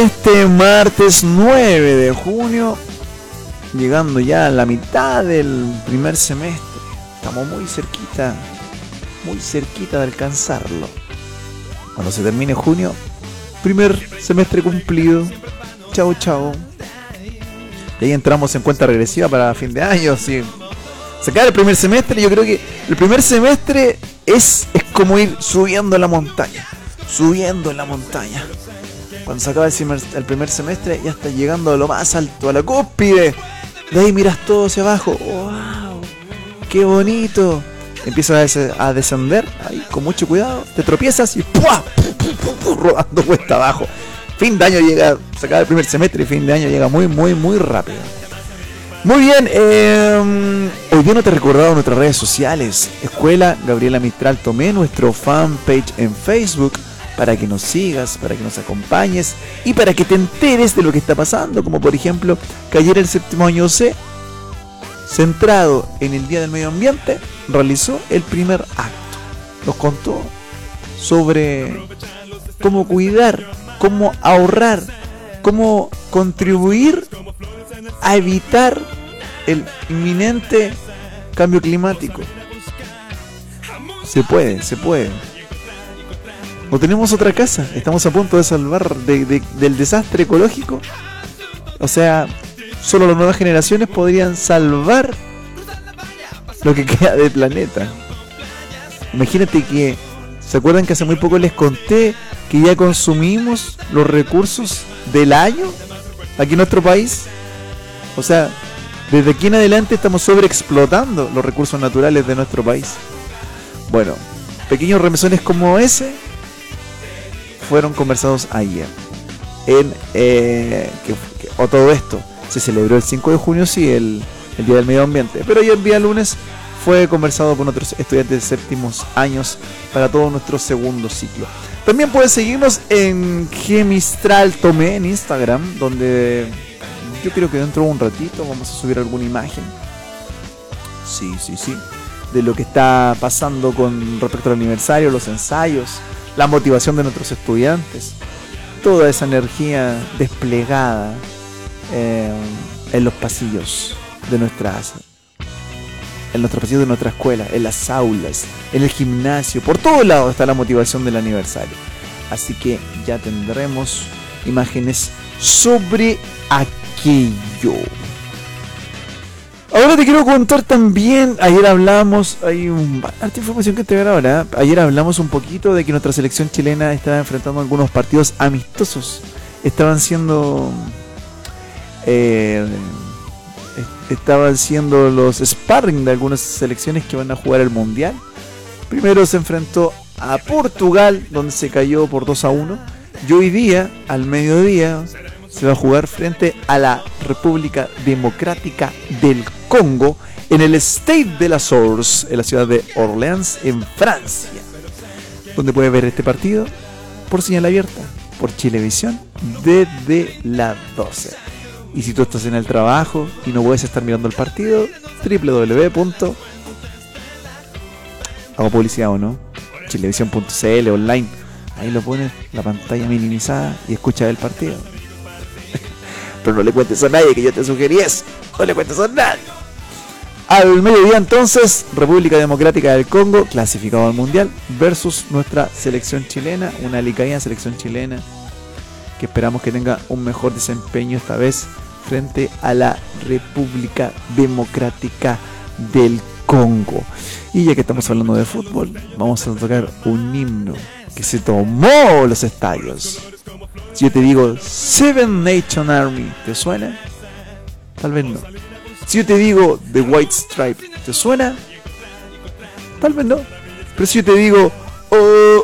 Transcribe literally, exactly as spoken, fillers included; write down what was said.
este martes nueve de junio, llegando ya a la mitad del primer semestre. Estamos muy cerquita, muy cerquita de alcanzarlo. Cuando se termine junio, primer semestre cumplido. Chao, chao. Y ahí entramos en cuenta regresiva para fin de año. Sí. Se acaba el primer semestre. Yo creo que el primer semestre es, es como ir subiendo la montaña. Subiendo en la montaña. Cuando se acaba el, el primer semestre, ya estás llegando a lo más alto, a la cúspide. De ahí miras todo hacia abajo. ¡Wow! ¡Qué bonito! Empiezas a, a descender ahí con mucho cuidado. Te tropiezas y ¡pua! Rodando cuesta abajo. Fin de año llega, se acaba el primer semestre y fin de año llega muy, muy, muy rápido. Muy bien, eh, hoy día no te he recordado nuestras redes sociales. Escuela Gabriela Mistral Tomé, nuestro fanpage en Facebook, para que nos sigas, para que nos acompañes y para que te enteres de lo que está pasando, como por ejemplo que ayer el séptimo año C, centrado en el Día del Medio Ambiente, realizó el primer acto. Nos contó sobre cómo cuidar, cómo ahorrar, cómo contribuir a evitar el inminente cambio climático. Se puede, se puede. No tenemos otra casa, estamos a punto de salvar de, de, del desastre ecológico. O sea, solo las nuevas generaciones podrían salvar lo que queda del planeta. Imagínate que, ¿se acuerdan que hace muy poco les conté que ya consumimos los recursos del año aquí en nuestro país? O sea, desde aquí en adelante estamos sobreexplotando los recursos naturales de nuestro país. Bueno, pequeños remesones como ese fueron conversados ayer. En, eh, que, que, o todo esto se celebró el cinco de junio, sí, el, el Día del Medio Ambiente. Pero ayer, el día lunes, fue conversado con otros estudiantes de séptimos años para todo nuestro segundo ciclo. También puedes seguirnos en Gemistral Tomé en Instagram, donde yo creo que dentro de un ratito vamos a subir alguna imagen. Sí, sí, sí. De lo que está pasando con respecto al aniversario, los ensayos, la motivación de nuestros estudiantes. Toda esa energía desplegada eh, en los pasillos de nuestras en nuestros pasillos de nuestra escuela, en las aulas, en el gimnasio, por todos lados está la motivación del aniversario. Así que ya tendremos imágenes sobre aquello. Ahora te quiero contar también, ayer hablamos, hay un, harta información que te voy a dar ahora. Ayer hablamos un poquito de que nuestra selección chilena estaba enfrentando algunos partidos amistosos. Estaban siendo eh, estaban siendo los sparring de algunas selecciones que van a jugar el mundial. Primero se enfrentó a Portugal, donde se cayó por dos a uno. Y hoy día, al mediodía, se va a jugar frente a la República Democrática del Congo en el Stade de la Source, en la ciudad de Orleans, en Francia, donde puedes ver este partido por señal abierta, por Chilevisión, desde las doce. Y si tú estás en el trabajo y no puedes estar mirando el partido, doble u doble u doble u punto hago publicidad o no chilevisión punto c l online, ahí lo pones, la pantalla minimizada, y escucha el partido. Pero no le cuentes a nadie que yo te sugerí eso. No le cuentes a nadie. Al mediodía entonces, República Democrática del Congo, clasificado al Mundial, versus nuestra selección chilena, una alicaída selección chilena que esperamos que tenga un mejor desempeño esta vez frente a la República Democrática del Congo. Y ya que estamos hablando de fútbol, vamos a tocar un himno que se tomó los estadios. Si yo te digo Seven Nation Army, ¿te suena? Tal vez no. Si yo te digo The White Stripe, ¿te suena? Tal vez no. Pero si yo te digo oh,